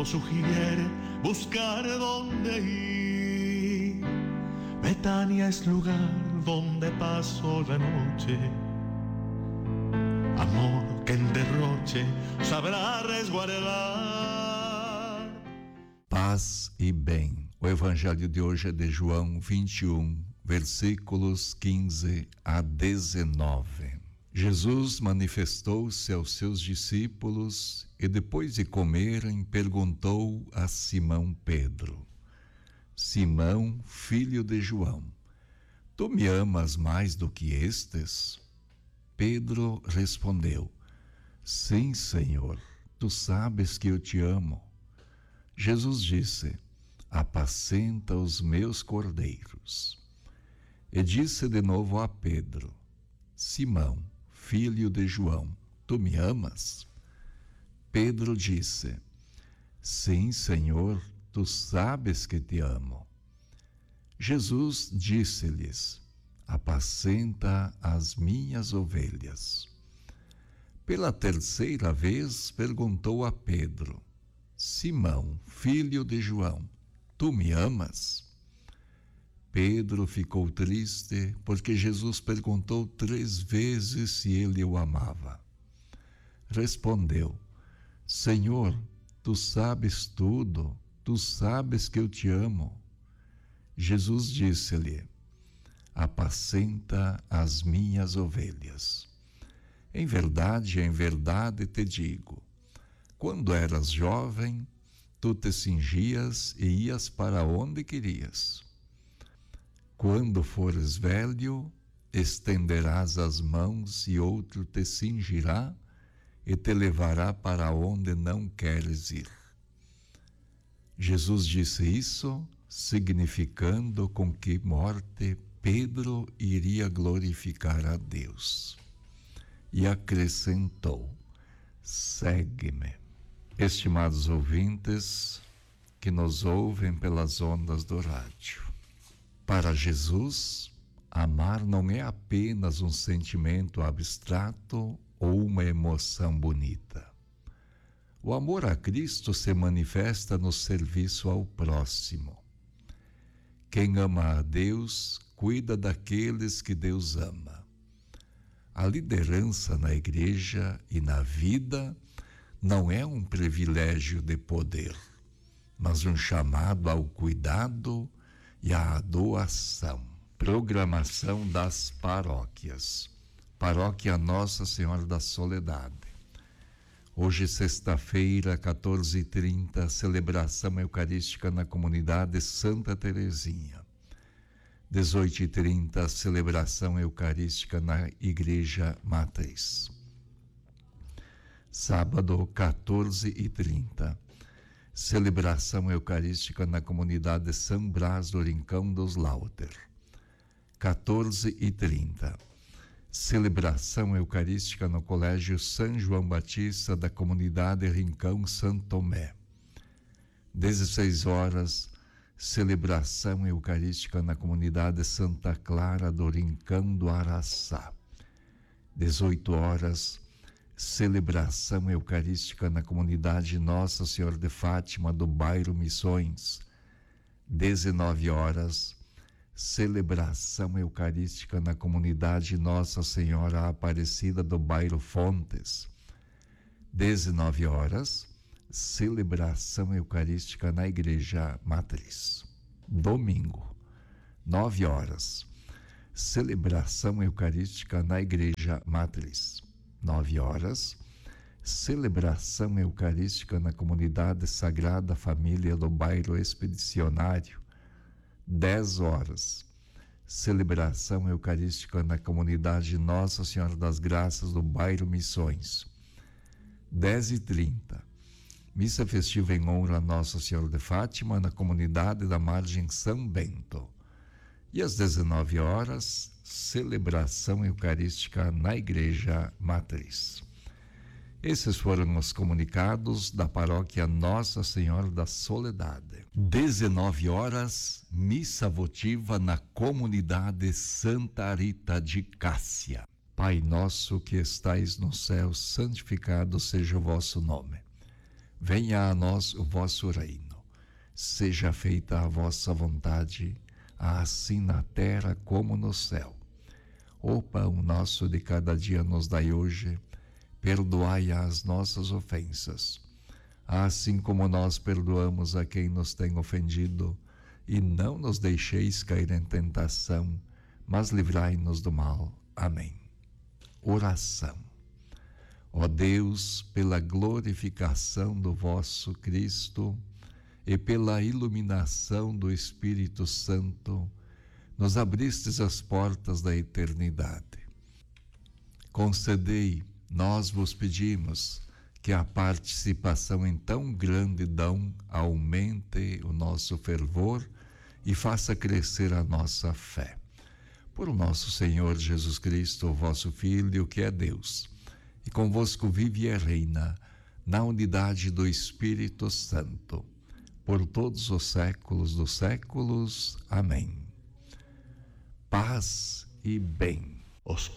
nos sugiere buscar dónde ir. Betania es lugar donde paso la noche. Amor que en derroche saberá resguardar. Paz e bem. O evangelho de hoje é de João 21, versículos 15 a 19. Jesus manifestou-se aos seus discípulos e, depois de comerem, perguntou a Simão Pedro: Simão, filho de João, tu me amas mais do que estes? Pedro respondeu: Sim, Senhor, tu sabes que eu te amo. Jesus disse: Apacenta os meus cordeiros. E disse de novo a Pedro: Simão, filho de João, tu me amas? Pedro disse: Sim, Senhor, tu sabes que te amo. Jesus disse-lhes: Apacenta as minhas ovelhas. Pela terceira vez perguntou a Pedro: Simão, filho de João, tu me amas? Pedro ficou triste porque Jesus perguntou 3 vezes se ele o amava. Respondeu: Senhor, tu sabes tudo, tu sabes que eu te amo. Jesus disse-lhe: Apacenta as minhas ovelhas. Em verdade te digo, quando eras jovem, tu te cingias e ias para onde querias. Quando fores velho, estenderás as mãos e outro te cingirá e te levará para onde não queres ir. Jesus disse isso, significando com que morte Pedro iria glorificar a Deus. E acrescentou: segue-me. Estimados ouvintes que nos ouvem pelas ondas do rádio, para Jesus, amar não é apenas um sentimento abstrato ou uma emoção bonita. O amor a Cristo se manifesta no serviço ao próximo. Quem ama a Deus, cuida daqueles que Deus ama. A liderança na igreja e na vida não é um privilégio de poder, mas um chamado ao cuidado e à doação. Programação das paróquias. Paróquia Nossa Senhora da Soledade. Hoje, sexta-feira, 14h30, celebração eucarística na comunidade Santa Terezinha. 18h30, celebração eucarística na Igreja Matriz. Sábado, 14h30, celebração eucarística na comunidade São Brás do Rincão dos Lauter. 14h30, celebração eucarística no Colégio São João Batista da comunidade Rincão Santo Tomé. 16h, celebração eucarística na comunidade Santa Clara do Rincão do Araçá. 18h, celebração eucarística na comunidade Nossa Senhora de Fátima do bairro Missões. 19h, celebração eucarística na comunidade Nossa Senhora Aparecida do bairro Fontes. 19h, celebração eucarística na Igreja Matriz. Domingo, 9h, celebração eucarística na Igreja Matriz. 9h, celebração eucarística na comunidade Sagrada Família do bairro Expedicionário. 10h, celebração eucarística na comunidade Nossa Senhora das Graças do bairro Missões. 10h30, missa festiva em honra a Nossa Senhora de Fátima na comunidade da Margem São Bento. E às 19h, celebração eucarística na Igreja Matriz. Esses foram os comunicados da paróquia Nossa Senhora da Soledade. 19h, missa votiva na comunidade Santa Rita de Cássia. Pai nosso que estais no céu, santificado seja o vosso nome. Venha a nós o vosso reino. Seja feita a vossa vontade, assim na terra como no céu. O pão nosso de cada dia nos dai hoje. Perdoai as nossas ofensas, assim como nós perdoamos a quem nos tem ofendido. E não nos deixeis cair em tentação, mas livrai-nos do mal. Amém. Oração. Ó Deus, pela glorificação do vosso Cristo e pela iluminação do Espírito Santo, nos abristes as portas da eternidade. Concedei, nós vos pedimos, que a participação em tão grande dom aumente o nosso fervor e faça crescer a nossa fé. Por nosso Senhor Jesus Cristo, vosso Filho, que é Deus, e convosco vive e reina, na unidade do Espírito Santo, por todos os séculos dos séculos. Amém. Paz e bem.